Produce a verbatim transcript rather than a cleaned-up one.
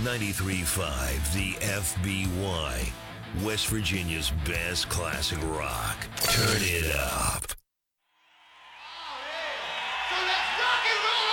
ninety-three point five, the F B Y, West Virginia's best classic rock. Turn it up. So let's rock and roll!